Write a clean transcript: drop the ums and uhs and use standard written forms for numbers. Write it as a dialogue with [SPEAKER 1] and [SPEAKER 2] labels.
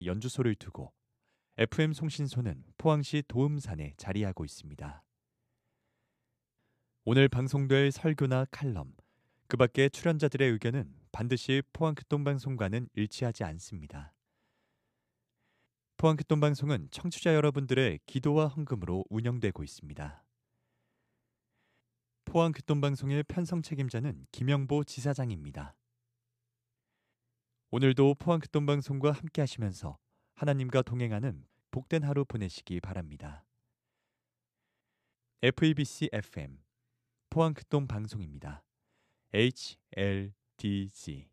[SPEAKER 1] 연주소를 두고 FM 송신소는 포항시 도음산에 자리하고 있습니다. 오늘 방송될 설교나 칼럼, 그 밖의 출연자들의 의견은 반드시 포항극동방송과는 일치하지 않습니다. 포항극동방송은 청취자 여러분들의 기도와 헌금으로 운영되고 있습니다. 포항극동방송의 편성 책임자는 김영보 지사장입니다. 오늘도 포항극동방송과 함께 하시면서 하나님과 동행하는 복된 하루 보내시기 바랍니다. FEBC FM 포항극동방송입니다. HLDG